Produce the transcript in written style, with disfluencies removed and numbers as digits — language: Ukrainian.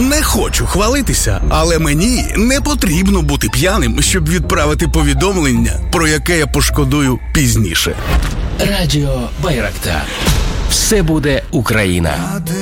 Не хочу хвалитися, але мені не потрібно бути п'яним, щоб відправити повідомлення, про яке я пошкодую пізніше. Радіо Байрактар. Все буде Україна.